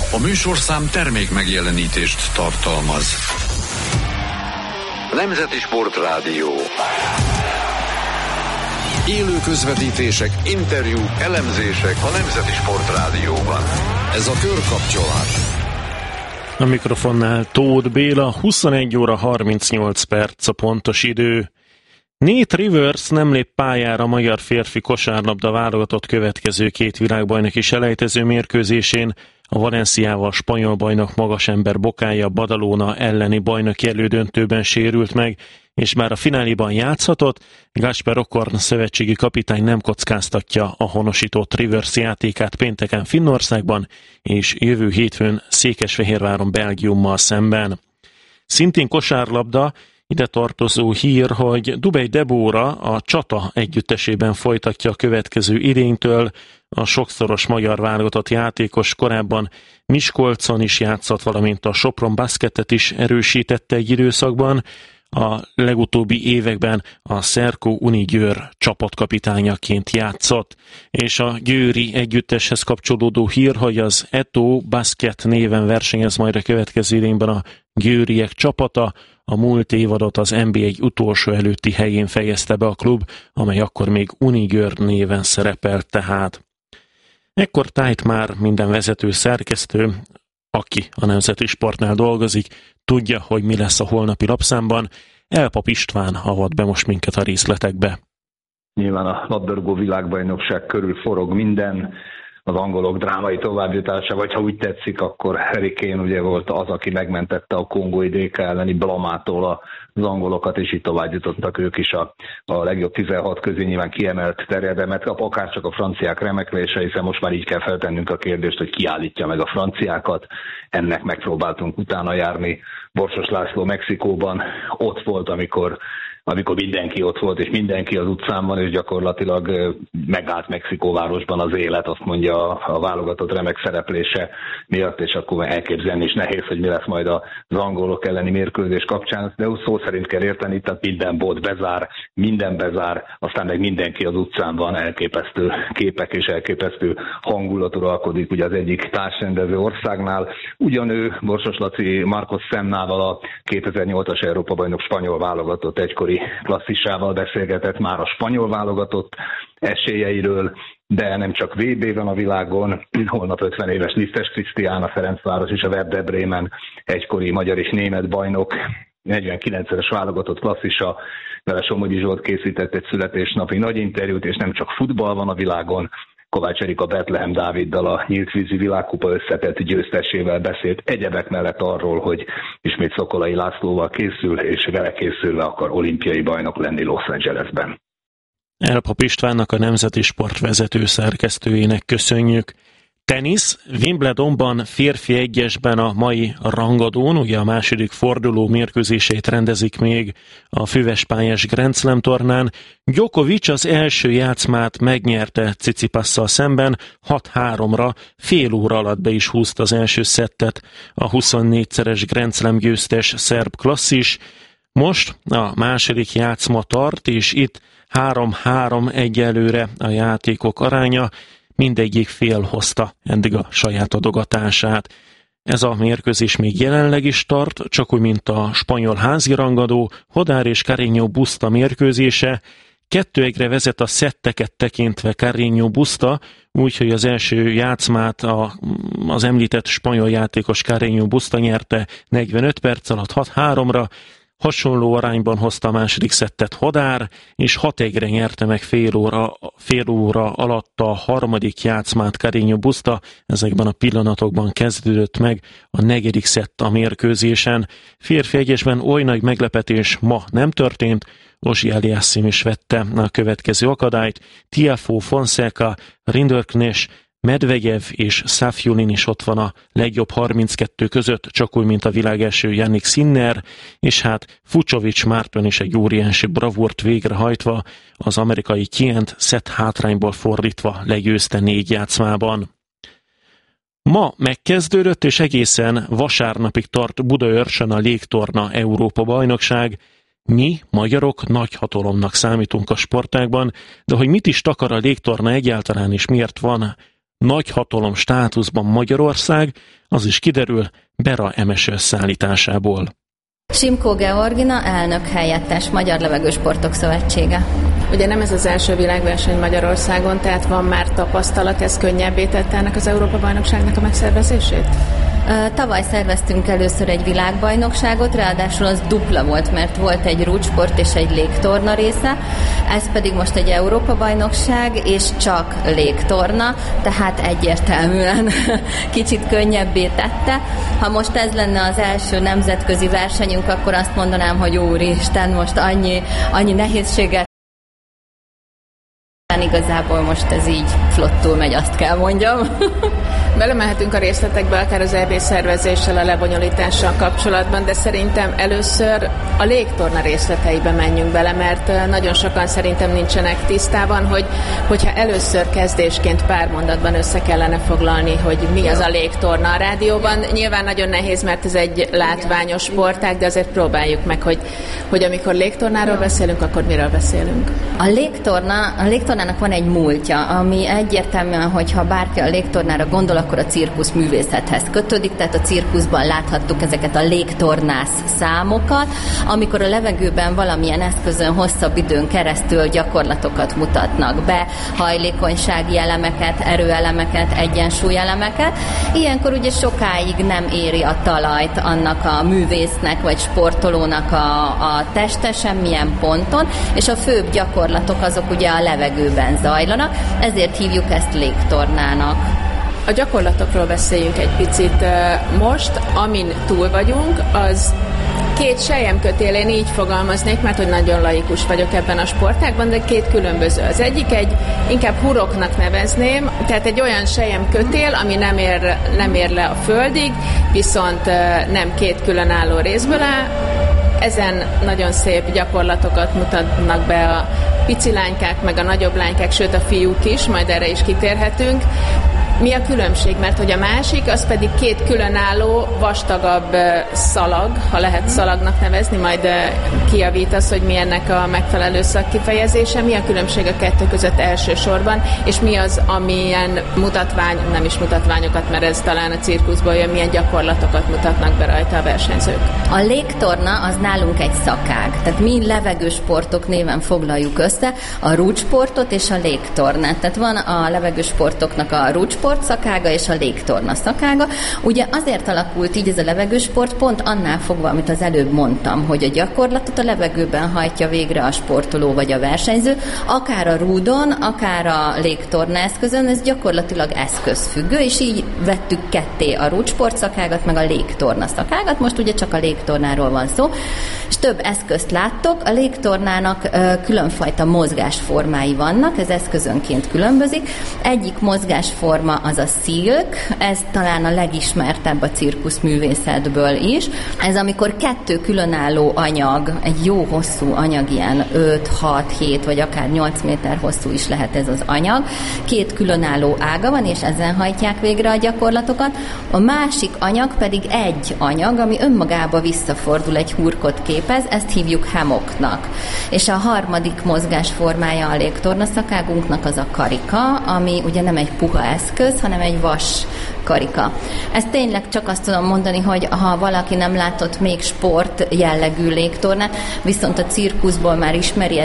A műsorszám termék megjelenítést tartalmaz. Nemzeti Sportrádió. Élő közvetítések, interjúk, elemzések a Nemzeti Sportrádióban. Ez a Körkapcsolat. A mikrofonnál Tóth Béla, 21 óra 38 perc a pontos idő. Nate Rivers nem lép pályára a magyar férfi kosárlabda válogatott következő két világbajnoki selejtező mérkőzésén. A Valenciával spanyol bajnok magasember Bokája Badalona elleni bajnoki elődöntőben sérült meg, és bár a fináléban játszhatott, Gáspár Okorn szövetségi kapitány nem kockáztatja a honosított Rivers játékát pénteken Finnországban, és jövő hétfőn Székesfehérváron Belgiummal szemben. Szintén kosárlabda, ide tartozó hír, hogy Dubej Debóra a Csata együttesében folytatja a következő idénytől. A sokszoros magyar válogatott játékos korábban Miskolcon is játszott, valamint a Sopron Basketet is erősítette egy időszakban. A legutóbbi években a Szerkó Unigyőr csapatkapitányaként játszott, és a győri együtteshez kapcsolódó hír, hogy az Eto Basket néven versenyez majd a következő idényben a győriek csapata. A múlt évadot az NB1 utolsó előtti helyén fejezte be a klub, amely akkor még Unigyőr néven szerepelt tehát. Ekkor tájt már minden vezető szerkesztő, aki a Nemzeti Sportnál dolgozik, tudja, hogy mi lesz a holnapi lapszámban. Elpap István avat be most minket a részletekbe. Nyilván a labdarúgó világbajnokság körül forog minden, az angolok drámai továbbjutása, vagy ha úgy tetszik, akkor Harry Kane ugye volt az, aki megmentette a kongói DK elleni blamától az angolokat, és így továbbjutottak ők is a legjobb 16 közé, nyilván kiemelt terjedelmet kap, akár csak a franciák remeklése, hiszen most már így kell feltennünk a kérdést, hogy ki állítja meg a franciákat. Ennek megpróbáltunk utána járni. Borsos László Mexikóban ott volt, amikor mindenki ott volt, és mindenki az utcán van, és gyakorlatilag megállt Mexikóvárosban az élet, azt mondja a válogatott remek szereplése miatt, és akkor elképzelni is nehéz, hogy mi lesz majd az angolok elleni mérkőzés kapcsán, de úgy szó szerint kell érteni, tehát minden bolt bezár, minden bezár, aztán meg mindenki az utcán van, elképesztő képek és elképesztő hangulat uralkodik ugye az egyik társrendező országnál. Ugyanő Borsos Laci Marcos Semmnával, a 2008-as Európa-bajnok spanyol válogatott egykori klasszisával beszélgetett már a spanyol válogatott esélyeiről, de nem csak VB van a világon, holnap 50 éves Lisztes Krisztián, a Ferencváros és a Werder Bremen egykori magyar és német bajnok, 49-es válogatott klasszisa, vele Somogyi Zsolt készített egy születésnapi nagy interjút, és nem csak futball van a világon, Kovács Erika Betlehem Dáviddal, a nyíltvízi világkupa összetett győztesével beszélt egyebek mellett arról, hogy ismét Szokolai Lászlóval készül, és vele készülve akar olimpiai bajnok lenni Los Angelesben. Elpap Istvánnak, a Nemzeti Sport vezető szerkesztőjének köszönjük. Tenisz, Wimbledonban férfi egyesben a mai rangadón, ugye a második forduló mérkőzéseit rendezik még a füvespályás Grand Slam tornán. Djokovic az első játszmát megnyerte Tsitsipasszal szemben, 6-3-ra, fél óra alatt be is húzta az első szettet a 24-szeres Grand Slam győztes szerb klasszis. Most a második játszma tart, és itt 3-3 egyelőre a játékok aránya. Mindegyik fél hozta eddig a saját adogatását. Ez a mérkőzés még jelenleg is tart, csak úgy, mint a spanyol házirangadó, Hodár és Carreño Busta mérkőzése. 2-1-re vezet a szetteket tekintve Carreño Busta, úgyhogy az első játszmát az említett spanyol játékos Carreño Busta nyerte 45 perc alatt 6-3-ra, hasonló arányban hozta a második szettet Hodár, és 6-1-re nyerte meg fél óra alatt a harmadik játszmát Carreño Busta. Ezekben a pillanatokban kezdődött meg a negyedik szett a mérkőzésen. Férfi egyesben oly nagy meglepetés ma nem történt, Ozsi Aliasszim is vette a következő akadályt. Tiafoe, Fonseca, Rinderknecht, Medvegyev és Safiullin is ott van a legjobb 32 között, csak úgy, mint a világ első Jannik Sinner, és hát Fucsovics Márton is egy óriási bravúrt végrehajtva, az amerikai Kient szett hátrányból fordítva legyőzte 4 játszmában. Ma megkezdődött, és egészen vasárnapig tart Budaörsön a légtorna Európa-bajnokság. Mi, magyarok, nagy hatalomnak számítunk a sportágban, de hogy mit is takar a légtorna egyáltalán, és miért van nagyhatalom státuszban Magyarország, az is kiderül Bera MSL szállításából. Simkó Georgina, elnök helyettes, Magyar Levegősportok Szövetsége. Ugye nem ez az első világverseny Magyarországon, tehát van már tapasztalat, ez könnyebbé tette ennek az Európa-bajnokságnak a megszervezését? Tavaly szerveztünk először egy világbajnokságot, ráadásul az dupla volt, mert volt egy rúdsport és egy légtorna része, ez pedig most egy Európa-bajnokság, és csak légtorna, tehát egyértelműen kicsit könnyebbé tette. Ha most ez lenne az első nemzetközi versenyünk, akkor azt mondanám, hogy úristen, most annyi nehézséggel. Igazából most ez így flottul megy, azt kell mondjam. Belemehetünk a részletekbe, akár az EB szervezéssel, a lebonyolítással kapcsolatban, de szerintem először a légtorna részleteibe menjünk bele, mert nagyon sokan szerintem nincsenek tisztában, hogyha először kezdésként pár mondatban össze kellene foglalni, hogy mi az a légtorna a rádióban. Nyilván nagyon nehéz, mert ez egy látványos sportág, de azért próbáljuk meg, hogy amikor légtornáról beszélünk, akkor miről beszélünk. A légtornának van egy múltja, ami egyértelműen, hogyha bárki a légtornára gondol, akkor a cirkusz művészethez kötődik, tehát a cirkuszban láthattuk ezeket a légtornász számokat, amikor a levegőben valamilyen eszközön hosszabb időn keresztül gyakorlatokat mutatnak be, hajlékonysági elemeket, erőelemeket, egyensúlyelemeket. Ilyenkor ugye sokáig nem éri a talajt annak a művésznek vagy sportolónak a teste semmilyen ponton, és a főbb gyakorlatok azok ugye a levegőben zajlanak, ezért hívjuk ezt légtornának. A gyakorlatokról beszéljünk egy picit. Most, amin túl vagyunk, az két selyemkötél, én így fogalmaznék, mert hogy nagyon laikus vagyok ebben a sportágban, de két különböző. Az egyik inkább huroknak nevezném, tehát egy olyan selyemkötél, ami nem ér le a földig, viszont nem két különálló részből áll. Ezen nagyon szép gyakorlatokat mutatnak be a pici lánykák, meg a nagyobb lánykák, sőt a fiúk is, majd erre is kitérhetünk. Mi a különbség? Mert hogy a másik, az pedig két különálló, vastagabb szalag, ha lehet szalagnak nevezni, majd kijavítasz, hogy mi ennek a megfelelő szakkifejezése. Mi a különbség a kettő között elsősorban, és mi az, amilyen nem is mutatványokat, mert ez talán a cirkuszból jön, milyen gyakorlatokat mutatnak be rajta a versenyzők? A légtorna az nálunk egy szakág, tehát mi levegősportok néven foglaljuk össze a rúdsportot és a légtornát. Tehát van a levegősportoknak a rúdsport szakága és a légtorna szakága. Ugye azért alakult így ez a levegősport, pont annál fogva, amit az előbb mondtam, hogy a gyakorlatot a levegőben hajtja végre a sportoló vagy a versenyző, akár a rúdon, akár a légtorna eszközön, ez gyakorlatilag eszközfüggő, és így vettük ketté a rúdsport szakágat, meg a légtorna szakágat, most ugye csak a légtornáról van szó, és több eszközt láttok, a légtornának különfajta mozgásformái vannak, ez eszközönként különbözik. Egyik mozgásforma az a silk, ez talán a legismertebb a cirkuszművészetből is. Ez amikor kettő különálló anyag, egy jó hosszú anyag, ilyen 5, 6, 7 vagy akár 8 méter hosszú is lehet ez az anyag. Két különálló ága van, és ezen hajtják végre a gyakorlatokat. A másik anyag pedig egy anyag, ami önmagába visszafordul, egy hurkot képez, ezt hívjuk hammocknak. És a harmadik mozgásformája a légtorna szakágunknak az a karika, ami ugye nem egy puha eszköz, hanem egy vas karika. Ezt tényleg csak azt tudom mondani, hogy ha valaki nem látott még sport jellegű légtornát, viszont a cirkuszból már ismeri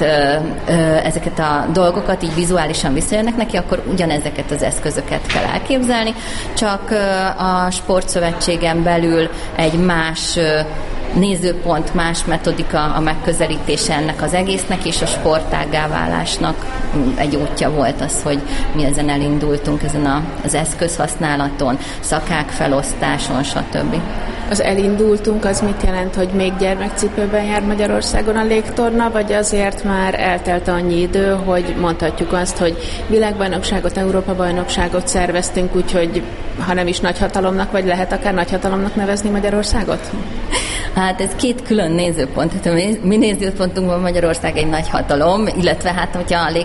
ezeket a dolgokat, így vizuálisan visszajönnek neki, akkor ugyanezeket az eszközöket kell elképzelni, csak a sportszövetségen belül egy más nézőpont, más metodika a megközelítése ennek az egésznek, és a sportággá válásnak egy útja volt az, hogy mi ezen elindultunk, ezen az eszközhasználaton, szakák felosztáson, stb. Az elindultunk, az mit jelent, hogy még gyermekcipőben jár Magyarországon a légtorna, vagy azért már eltelt annyi idő, hogy mondhatjuk azt, hogy világbajnokságot, Európa-bajnokságot szerveztünk, úgyhogy ha nem is nagyhatalomnak, vagy lehet akár nagyhatalomnak nevezni Magyarországot? Hát ez két külön nézőpont. Hát a mi nézőpontunkban Magyarország egy nagy hatalom, illetve hát, hogyha a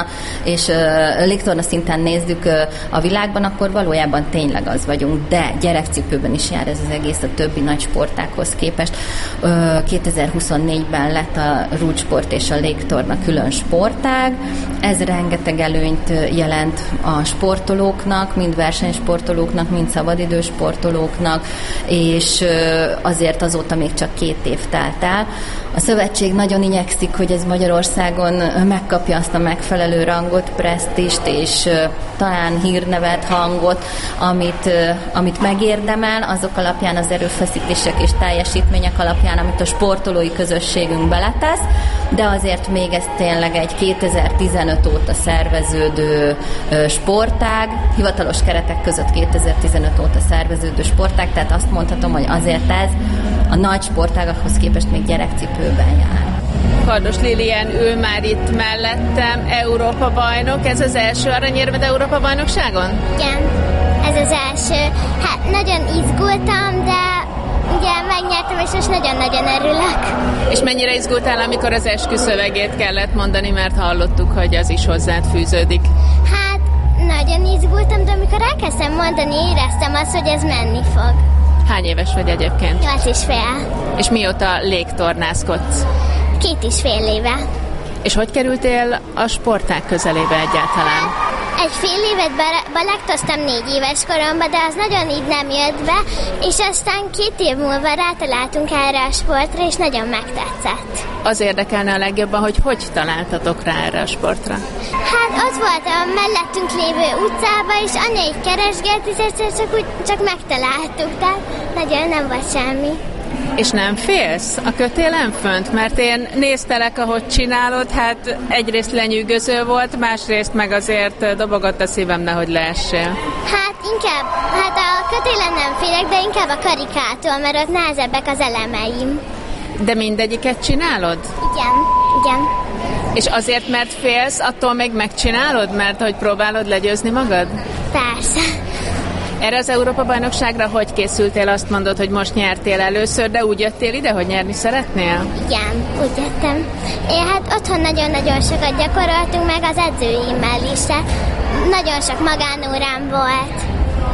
légtorna szinten nézzük a világban, akkor valójában tényleg az vagyunk, de gyerekcipőben is jár ez az egész a többi nagy sportákhoz képest. 2024-ben lett a rúdsport és a légtorna külön sportág. Ez rengeteg előnyt jelent a sportolóknak, mind versenysportolóknak, mind szabadidős sportolóknak, és azért azóta még csak 2 év telt el. A szövetség nagyon igyekszik, hogy ez Magyarországon megkapja azt a megfelelő rangot, presztízst és talán hírnevet, hangot, amit megérdemel, azok alapján, az erőfeszítések és teljesítmények alapján, amit a sportolói közösségünk beletesz, de azért még ez tényleg egy 2015 óta szerveződő sportág, hivatalos keretek között 2015 óta szerveződő sportág, tehát azt mondhatom, hogy azért ez a nagy sportágakhoz képest még gyerekcipőben jár. Kardos Lilian ül már itt mellettem, Európa-bajnok. Ez az első aranyérmed Európa-bajnokságon? Igen, ez az első. Hát nagyon izgultam, de ugye megnyertem, és most nagyon-nagyon örülök. És mennyire izgultál, amikor az esküszövegét kellett mondani, mert hallottuk, hogy az is hozzád fűződik? Hát nagyon izgultam, de amikor elkezdtem mondani, éreztem azt, hogy ez menni fog. Hány éves vagy egyébként? 8,5. És mióta légtornászkodsz? 2,5 éve. És hogy kerültél a sportág közelébe egyáltalán? Egy fél évet belektoztam 4 éves koromban, de az nagyon így nem jött be, és aztán 2 év múlva rátaláltunk erre a sportra, és nagyon megtetszett. Az érdekelne a legjobban, hogy találtatok rá erre a sportra? Hát ott volt a mellettünk lévő utcában, és anya így keresgélt, és egyszer csak megtaláltuk, tehát nagyon nem volt semmi. És nem félsz a kötélen fönt? Mert én néztelek, ahogy csinálod, hát egyrészt lenyűgöző volt, másrészt meg azért dobogott a szívem, nehogy leessél. Hát inkább, a kötélen nem félek, de inkább a karikától, mert ott nehezebbek az elemeim. De mindegyiket csinálod? Igen. És azért, mert félsz, attól még megcsinálod? Mert hogy próbálod legyőzni magad? Persze. Erre az Európa-bajnokságra hogy készültél? Azt mondod, hogy most nyertél először, de úgy jöttél ide, hogy nyerni szeretnél? Igen, úgy jöttem. Én hát otthon nagyon-nagyon sokat gyakoroltunk, meg az edzőimmel is. Nagyon sok magánórám volt.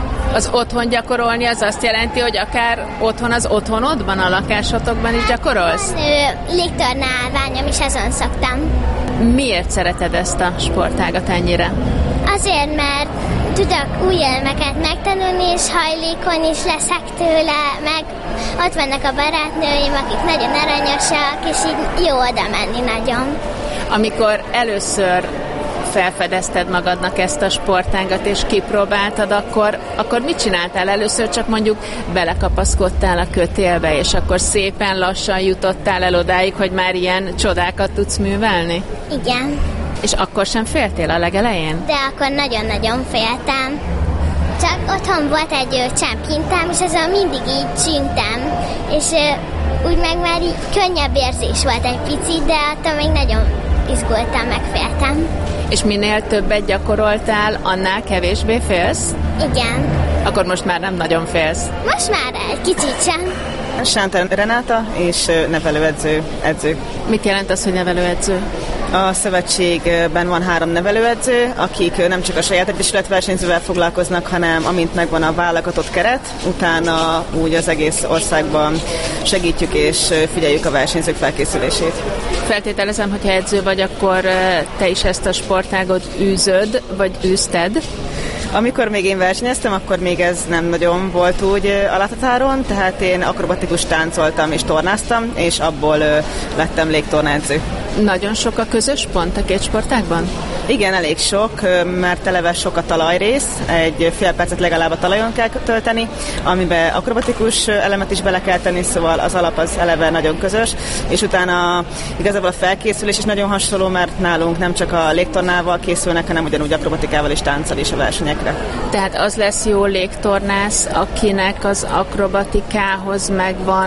Az otthon gyakorolni az azt jelenti, hogy akár otthon az otthonodban, a lakásotokban is gyakorolsz? Légtornálványom is azon szoktam. Miért szereted ezt a sportágat ennyire? Azért, mert tudok új elemeket megtanulni, és hajlékony is leszek tőle, meg ott vannak a barátnőim, akik nagyon aranyosak, és így jó oda menni nagyon. Amikor először felfedezted magadnak ezt a sportágat, és kipróbáltad, akkor mit csináltál? Először csak mondjuk belekapaszkodtál a kötélbe, és akkor szépen lassan jutottál el odáig, hogy már ilyen csodákat tudsz művelni? Igen. És akkor sem féltél a legelején? De akkor nagyon-nagyon féltem. Csak otthon volt egy csemkintám, és azon mindig így csintem. És úgy meg már így könnyebb érzés volt egy picit, de attól még nagyon izgultam, meg féltem. És minél többet gyakoroltál, annál kevésbé félsz? Igen. Akkor most már nem nagyon félsz? Most már egy kicsit sem. Sánter Renáta és nevelőedző. Mit jelent az, hogy nevelőedző? A szövetségben van 3 nevelőedző, akik nem csak a saját egyesületversenyzővel foglalkoznak, hanem amint megvan a válogatott keret, utána úgy az egész országban segítjük és figyeljük a versenyzők felkészülését. Feltételezem, hogyha edző vagy, akkor te is ezt a sportágot űzöd, vagy űzted? Amikor még én versenyeztem, akkor még ez nem nagyon volt úgy a láthatáron, tehát én akrobatikus táncoltam és tornáztam, és abból lettem légtornaedző. Nagyon sok a közös pont a két sportágban? Igen, elég sok, mert eleve sok a talajrész, egy fél percet legalább a talajon kell tölteni, amiben akrobatikus elemet is bele kell tenni, szóval az alap az eleve nagyon közös, és utána igazából a felkészülés is nagyon hasonló, mert nálunk nem csak a légtornával készülnek, hanem ugyanúgy akrobatikával és tánccal is a versenyekre. Tehát az lesz jó légtornász, akinek az akrobatikához megvan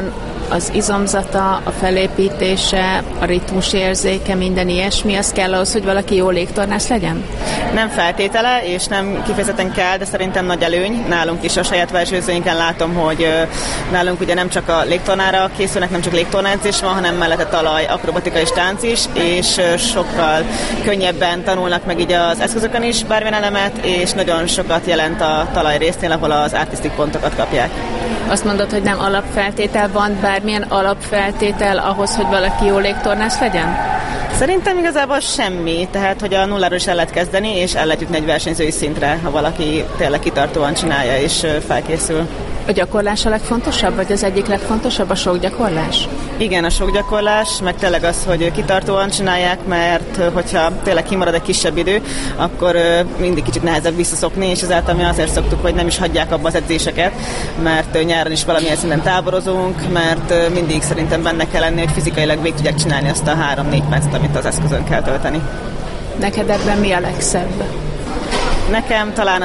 az izomzata, a felépítése, a ritmusérzéke, minden ilyesmi, az kell ahhoz, hogy valaki jó légtornász legyen? Nem feltétele, és nem kifejezetten kell, de szerintem nagy előny. Nálunk is a saját versenyzőinken látom, hogy nálunk ugye nem csak a légtornára készülnek, nem csak légtornaedzés van, hanem mellette talaj, akrobatika és tánc is, és sokkal könnyebben tanulnak meg így az eszközökön is bármilyen elemet, és nagyon sokat jelent a talajrésznél, ahol az artistic pontokat kapják. Azt mondod, hogy nem alapfeltétel van, bármilyen alapfeltétel ahhoz, hogy valaki jó légtornász legyen? Szerintem igazából semmi, tehát hogy a nulláról is el lehet kezdeni, és el lehet jutni egy versenyzői szintre, ha valaki tényleg kitartóan csinálja és felkészül. A gyakorlás a legfontosabb, vagy az egyik legfontosabb a sok gyakorlás? Igen, a sok gyakorlás, meg tényleg az, hogy kitartóan csinálják, mert hogyha tényleg kimarad egy kisebb idő, akkor mindig kicsit nehezebb visszaszokni, és ezáltal mi azért szoktuk, hogy nem is hagyják abba az edzéseket, mert nyáron is valamilyen szinten táborozunk, mert mindig szerintem benne kell lenni, hogy fizikailag végig tudják csinálni azt a 3-4 percet, amit az eszközön kell tölteni. Neked ebben mi a legszebb? Nekem talán